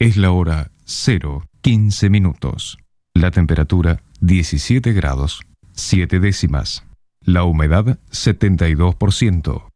Es la hora 0:15. La temperatura 17 grados, 7 décimas. La humedad 72%.